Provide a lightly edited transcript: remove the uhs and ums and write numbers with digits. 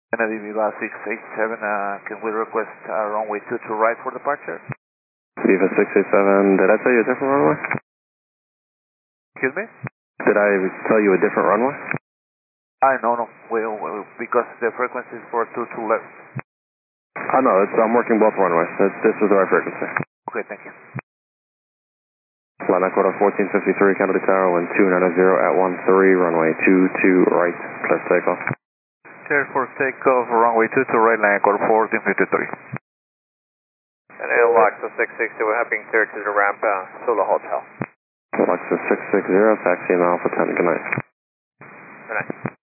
Kennedy Viva 687, can we request runway 22 right for departure? Viva 687, did I tell you a different runway? Excuse me? Did I tell you a different runway? No. Because the frequency is for 22 left. No, I'm working both runways. This is the right frequency. Okay, thank you. Flight Ecuador 1453, Kennedy Tower, wind 290 at 13, runway 22 right, clear for takeoff. Clear for takeoff, runway 22 right, line Ecuador 1453. And Aloxa 660, we're having clear to the ramp, Sula Hotel. Aloxa 660, taxi now for 10, good night. Good night.